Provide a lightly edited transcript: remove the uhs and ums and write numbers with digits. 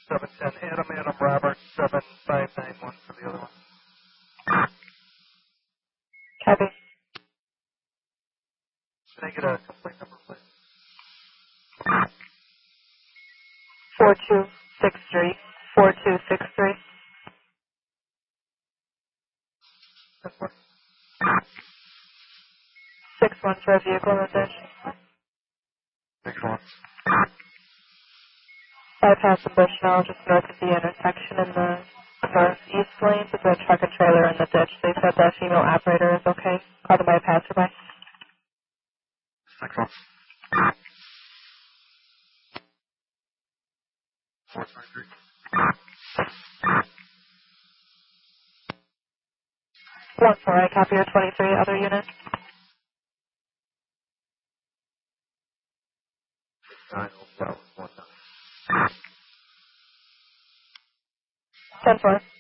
710 Adam Robert 7591 for the other one. Copy. Can I get a complete number, please? 4263. 4263. That's one. 61 for a vehicle in the ditch. 61. Bypassing Bushnell, just north of the intersection in the northeast lane. There's a truck and trailer in the ditch. They said the female operator is okay. Call them by a passerby. 61. 423. 1-4, I copy your 23 other unit. 907 19. 10-4.